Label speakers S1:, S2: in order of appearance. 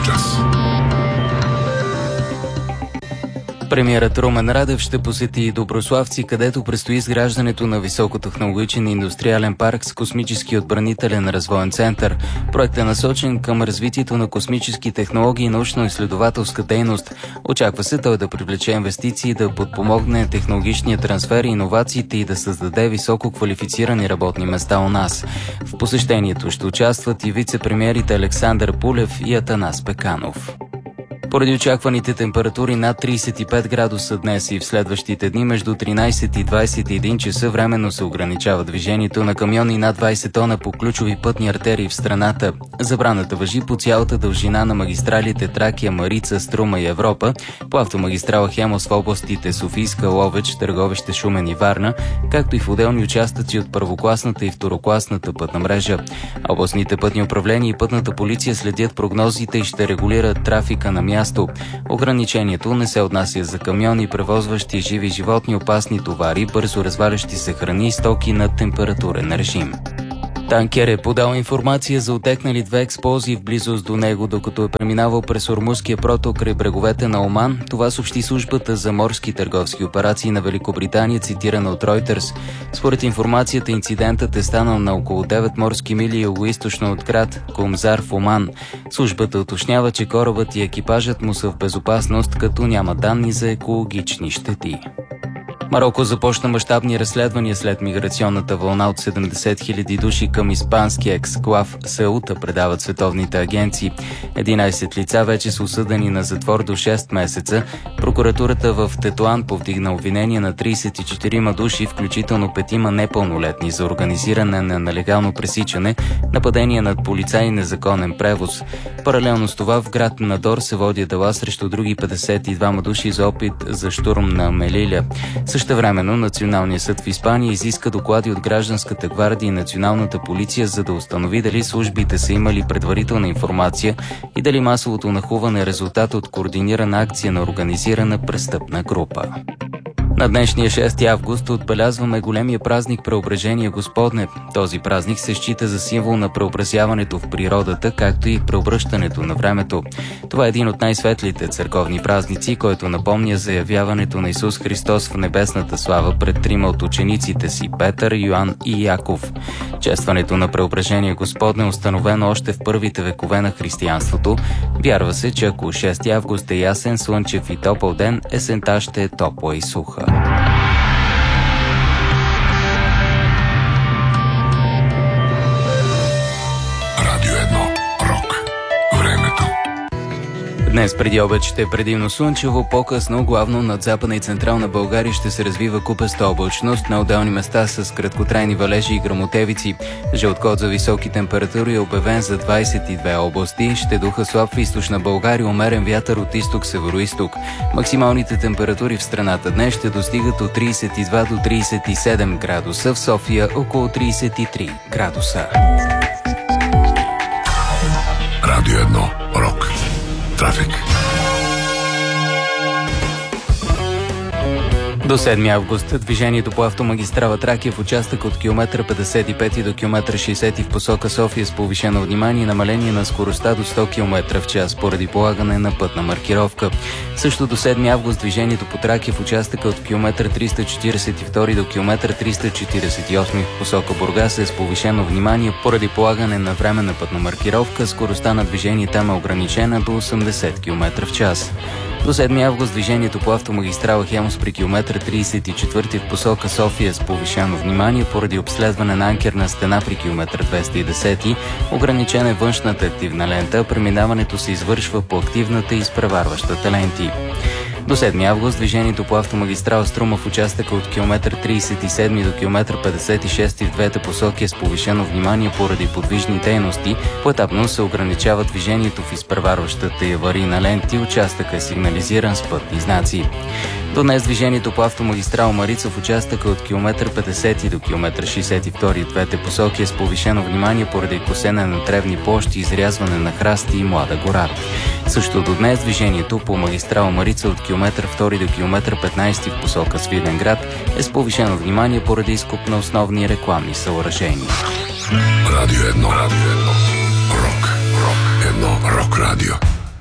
S1: час.
S2: Премиерът Румен Радев ще посети Доброславци, където предстои изграждането на високотехнологичен индустриален парк с космически и отбранителен развоен център. Проектът е насочен към развитието на космически технологии и научно-изследователска дейност. Очаква се той да привлече инвестиции, да подпомогне технологичния трансфер и иновациите и да създаде високо квалифицирани работни места у нас. В посещението ще участват и вице-премиерите Александър Пулев и Атанас Пеканов. Поради очакваните температури над 35 градуса днес и в следващите дни между 13 и 21 часа временно се ограничава движението на камиони над 20 тона по ключови пътни артерии в страната. Забраната важи по цялата дължина на магистралите Тракия, Марица, Струма и Европа, по автомагистрала Хемос в областите Софийска, Ловеч, Търговище, Шумен и Варна, както и в отделни участъци от първокласната и второкласната пътна мрежа. Областните пътни управления и пътната полиция следят прогнозите и ще регулират трафика на място. Ограничението не се отнася за камиони, превозващи живи животни, опасни товари, бързо развалящи се храни и стоки на температурен режим. Танкер е подал информация за отекнали 2 експлозии в близост до него, докато е преминавал през Ормузския проток край бреговете на Оман. Това съобщи службата за морски търговски операции на Великобритания, цитирана от Reuters. Според информацията, инцидентът е станал на около 9 морски мили югоизточно от град Кумзар в Оман. Службата уточнява, че корабът и екипажът му са в безопасност, като няма данни за екологични щети. Мароко започна мащабни разследвания след миграционната вълна от 70 000 души към испанския ексклав Сеута, предават световните агенции. 11 лица вече са осъдени на затвор до 6 месеца. Прокуратурата в Тетуан повдигна обвинение на 34 души, включително 5 непълнолетни, за организиране на нелегално пресичане, нападение над полицаи и незаконен превоз. Паралелно с това в град Надор се води дела срещу други 52 души за опит за щурм на Мелиля. Същевременно Националният съд в Испания изиска доклади от Гражданската гвардия и Националната полиция, за да установи дали службите са имали предварителна информация и дали масовото нахлуване е резултат от координирана акция на организирана престъпна група. На днешния 6 август отбелязваме големия празник Преображение Господне. Този празник се счита за символ на преобразяването в природата, както и преобръщането на времето. Това е един от най-светлите църковни празници, който напомня заявяването на Исус Христос в небесната слава пред 3 от учениците си – Петър, Йоан и Яков. Честването на Преображение Господне е установено още в първите векове на християнството. Вярва се, че ако 6 август е ясен, слънчев и топъл ден, есента ще е топла и суха.
S1: Радио 1. Рок. Времето.
S2: Днес преди обед ще е предимно слънчево, по-късно главно над Западна и Централна България ще се развива купеста облачност, на отделни места с краткотрайни валежи и гръмотевици. Жълт код за високи температури е обявен за 22 области. Ще духа слаб в източна България, умерен вятър от изток-североизток. Максималните температури в страната днес ще достигат от 32 до 37 градуса, в София около 33 градуса.
S1: Радио 1. Рок. Трафик.
S2: До 7 август движението по автомагистрала Тракия в участък от километър 55 до километър 60 в посока София с повишено внимание и намаление на скоростта до 100 км в час поради полагане на пътна маркировка. Също до 7 август движението по Тракия в участъка от километър 342 до километър 348 в посока Бургас е с повишено внимание поради полагане на временна пътна маркировка. Скоростта на движение там е ограничена до 80 км в час. До 7 август движението по автомагистрала Хемос при километър 34 в посока София с повишено внимание поради обследване на анкерна стена при километър 210. Ограничена е външната активна лента, преминаването се извършва по активната и изпреварващата ленти. До 7 август движението по автомагистрала Струма в участъка от километър 37 до километър 56 в двете посоки е с повишено внимание поради подвижни дейности. Поетапно се ограничава движението в изпреварващата и аварийна ленти. Участъкът е сигнализиран с пътни знаци. До днес движението по автомагистрала Марица в участъка от километър 50 до километър 62 в двете посоки е с повишено внимание поради косене на тревни площи, изрязване на храсти и млада гора. Също до днес движението по магистрала Марица от километър 2 до километър 15 в посока Свиленград е с повишено внимание поради изкоп на основни рекламни съоръжения.
S1: Радио 1. Рок. Рок. Рок. 1. Рок радио.